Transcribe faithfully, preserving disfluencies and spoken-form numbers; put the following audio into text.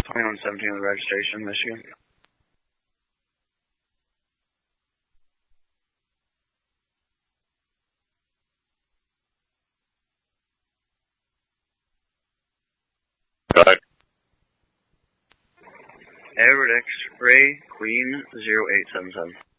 twenty-one seventeen with registration, Michigan. Right. Edward X-ray, Queen, zero eight seven seven.